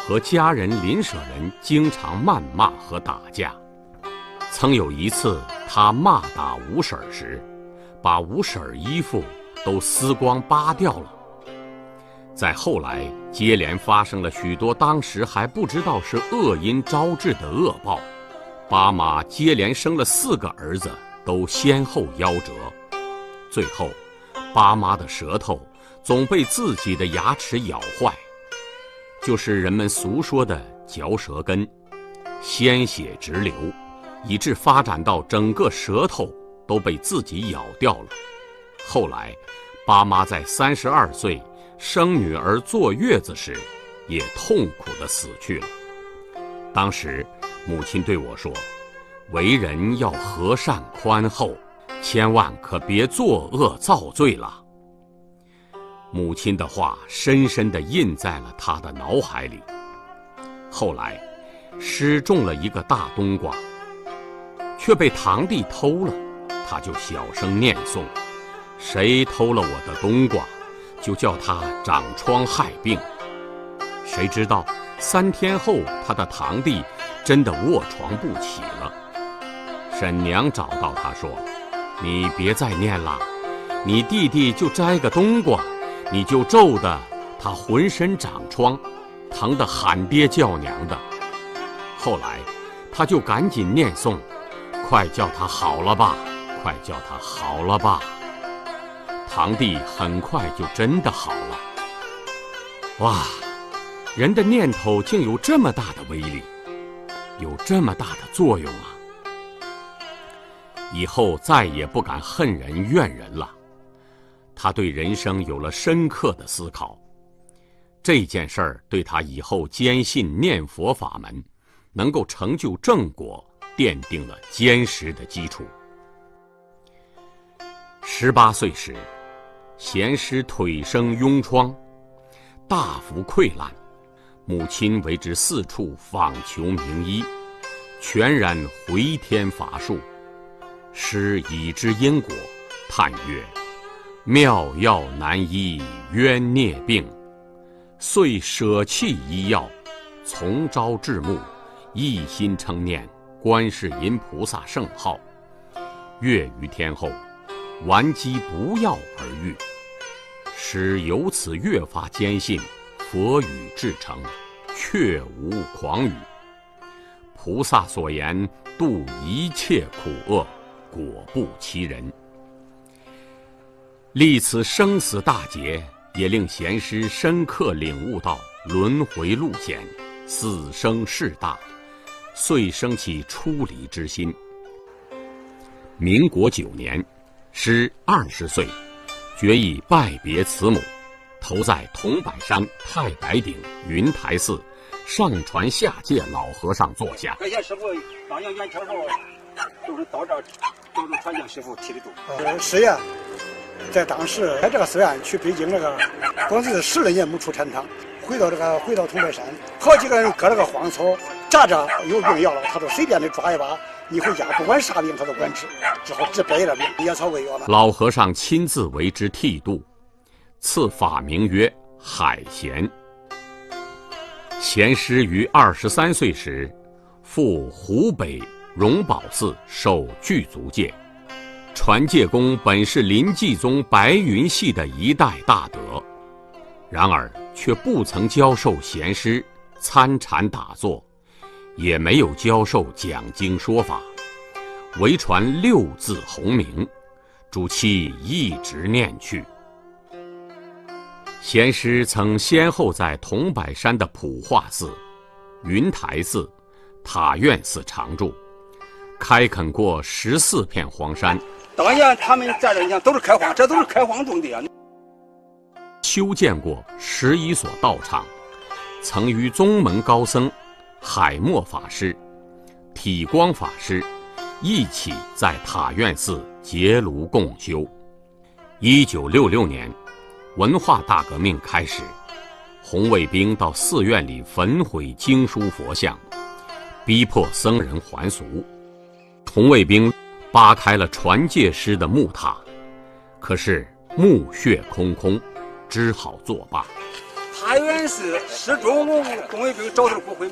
和家人邻舍人经常谩骂和打架。曾有一次，他骂打吴婶时，把吴婶衣服都撕光扒掉了。再后来，接连发生了许多当时还不知道是恶因招致的恶报。巴妈接连生了4个儿子，都先后夭折。最后，巴妈的舌头总被自己的牙齿咬坏，就是人们俗说的嚼舌根，鲜血直流，以致发展到整个舌头都被自己咬掉了。后来，巴妈在32岁生女儿坐月子时，也痛苦地死去了。当时，母亲对我说：“为人要和善宽厚，千万可别作恶造罪了。”母亲的话深深地印在了他的脑海里。后来，师种了一个大冬瓜，却被堂弟偷了，他就小声念诵：“谁偷了我的冬瓜，就叫他长疮害病。”谁知道3天后，他的堂弟真的卧床不起了。婶娘找到他说：“你别再念了，你弟弟就摘个冬瓜，你就咒得他浑身长疮，疼得喊爹叫娘的。”后来他就赶紧念诵：“快叫他好了吧，快叫他好了吧。”堂弟很快就真的好了。哇，人的念头竟有这么大的威力，有这么大的作用啊！以后再也不敢恨人怨人了。他对人生有了深刻的思考，这件事儿对他以后坚信念佛法门能够成就正果奠定了坚实的基础。18岁时，贤师腿生痈疮，大幅溃烂，母亲为之四处访求名医，全然回天乏术。师已知因果，叹曰：“妙药难医冤孽病。”遂舍弃医药，从朝至暮，一心称念观世音菩萨圣号。月余天后，顽疾不药而愈。师由此越发坚信佛语至诚，确无诳语。菩萨所言度一切苦厄，果不其人。历此生死大劫，也令贤师深刻领悟到轮回路险，死生事大，遂生起出离之心。民国9年，师20岁，决意拜别慈母，投在桐柏山太白顶云台寺上传下界老和尚座下。 感谢师傅当阳元天后，都是到这儿都是传向师傅提的度。 师爷在当时在这个寺院去北京光是10来年没出天堂，回到桐柏山，好几个人割了个荒草，扎着有病要了，他都随便的抓一把，你回家不管啥病他都管治，之后治百了病，野草为药了。 老和尚亲自为之剃度，赐法名曰海贤。贤师于23岁时，赴湖北荣宝寺受具足戒。传戒功本是临济宗白云系的一代大德，然而却不曾教授贤师参禅打坐，也没有教授讲经说法，唯传6字洪名，主其一直念去。贤师曾先后在桐柏山的普化寺、云台寺、塔院寺常住，开垦过14片荒山。 当年他们在这，你看都是开荒，这都是开荒种的呀。 修建过11所道场，曾与宗门高僧海默法师、体光法师一起在塔院寺结庐共修。1966年，文化大革命开始，红卫兵到寺院里焚毁经书佛像，逼迫僧人还俗。红卫兵扒开了传戒师的木塔，可是墓穴空空，只好作罢。 太原市市中工卫兵找到骨灰。